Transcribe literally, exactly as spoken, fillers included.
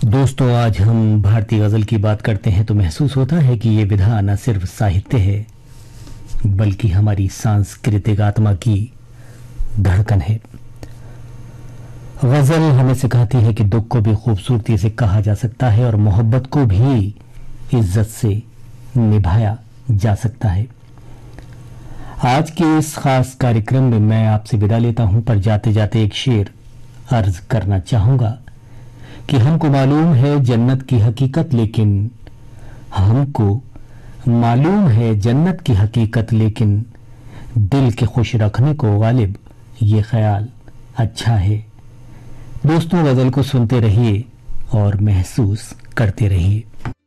दोस्तों, आज हम भारतीय गज़ल की बात करते हैं तो महसूस होता है कि ये विधा न सिर्फ साहित्य है बल्कि हमारी सांस्कृतिक आत्मा की धड़कन है। गज़ल हमें सिखाती है कि दुख को भी खूबसूरती से कहा जा सकता है और मोहब्बत को भी इज्जत से निभाया जा सकता है। आज के इस खास कार्यक्रम में मैं आपसे विदा लेता हूं, पर जाते जाते एक शेर अर्ज करना चाहूंगा कि हमको मालूम है जन्नत की हकीकत लेकिन हमको मालूम है जन्नत की हकीकत लेकिन दिल के खुश रखने को गालिब ये ख्याल अच्छा है। दोस्तों, गज़ल को सुनते रहिए और महसूस करते रहिए।